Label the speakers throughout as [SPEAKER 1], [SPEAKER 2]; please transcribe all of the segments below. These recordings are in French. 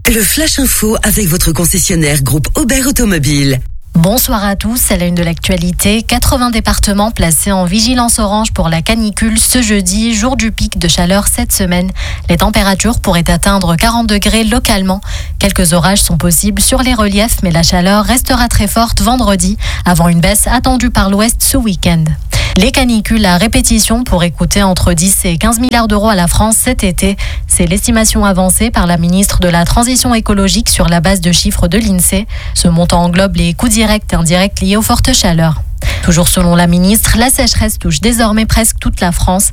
[SPEAKER 1] Le Flash Info avec votre concessionnaire groupe Aubert Automobile.
[SPEAKER 2] Bonsoir à tous, c'est la une de l'actualité. 80 départements placés en vigilance orange pour la canicule ce jeudi, jour du pic de chaleur cette semaine. Les températures pourraient atteindre 40 degrés localement. Quelques orages sont possibles sur les reliefs, mais la chaleur restera très forte vendredi, avant une baisse attendue par l'ouest ce week-end. Les canicules à répétition pourraient coûter entre 10 et 15 milliards d'euros à la France cet été. C'est l'estimation avancée par la ministre de la Transition écologique sur la base de chiffres de l'INSEE. Ce montant englobe les coûts directs et indirects liés aux fortes chaleurs. Toujours selon la ministre, la sécheresse touche désormais presque toute la France.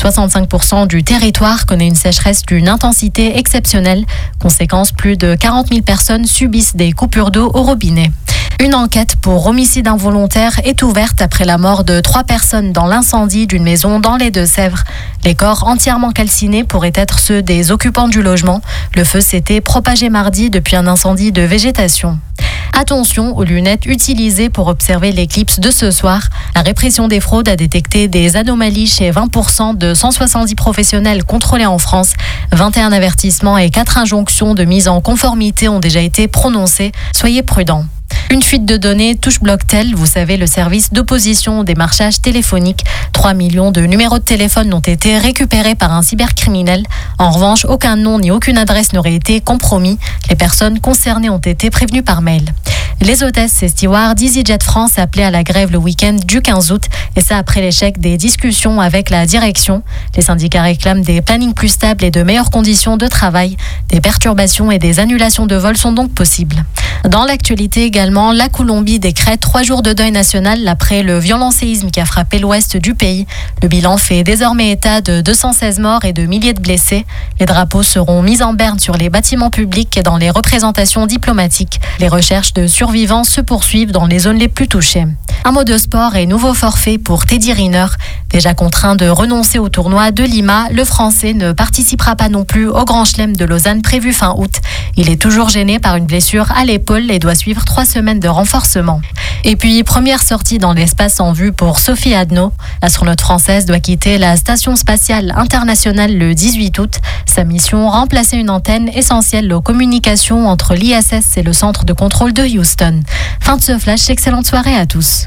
[SPEAKER 2] 65% du territoire connaît une sécheresse d'une intensité exceptionnelle. Conséquence, plus de 40 000 personnes subissent des coupures d'eau au robinet. Une enquête pour homicide involontaire est ouverte après la mort de 3 personnes dans l'incendie d'une maison dans les Deux-Sèvres. Les corps entièrement calcinés pourraient être ceux des occupants du logement. Le feu s'était propagé mardi depuis un incendie de végétation. Attention aux lunettes utilisées pour observer l'éclipse de ce soir. La répression des fraudes a détecté des anomalies chez 20% de 170 professionnels contrôlés en France. 21 avertissements et 4 injonctions de mise en conformité ont déjà été prononcées. Soyez prudents. Une fuite de données touche Blocktel, vous savez, le service d'opposition au démarchage téléphonique. 3 millions de numéros de téléphone ont été récupérés par un cybercriminel. En revanche, aucun nom ni aucune adresse n'aurait été compromis. Les personnes concernées ont été prévenues par mail. Les hôtesses et stewards d'EasyJet France appelaient à la grève le week-end du 15 août, et ça après l'échec des discussions avec la direction. Les syndicats réclament des plannings plus stables et de meilleures conditions de travail. Des perturbations et des annulations de vols sont donc possibles. Dans l'actualité également, la Colombie décrète 3 jours de deuil national après le violent séisme qui a frappé l'ouest du pays. Le bilan fait désormais état de 216 morts et de milliers de blessés. Les drapeaux seront mis en berne sur les bâtiments publics et dans les représentations diplomatiques. Les recherches de survivants se poursuivent dans les zones les plus touchées. Un mot de sport et nouveau forfait pour Teddy Riner. Déjà contraint de renoncer au tournoi de Lima, le Français ne participera pas non plus au Grand Chelem de Lausanne prévu fin août. Il est toujours gêné par une blessure à l'épaule et doit suivre 3 semaines de renforcement. Et puis, première sortie dans l'espace en vue pour Sophie Adno. L'astronaute française doit quitter la Station spatiale internationale le 18 août. Sa mission, remplacer une antenne essentielle aux communications entre l'ISS et le centre de contrôle de Houston. Fin de ce flash, excellente soirée à tous.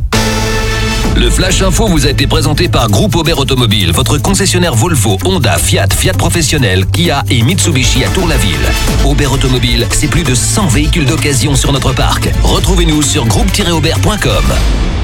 [SPEAKER 3] Le Flash Info vous a été présenté par Groupe Aubert Automobile, votre concessionnaire Volvo, Honda, Fiat, Fiat Professionnel, Kia et Mitsubishi à Tour-la-Ville. Aubert Automobile, c'est plus de 100 véhicules d'occasion sur notre parc. Retrouvez-nous sur groupe-aubert.com.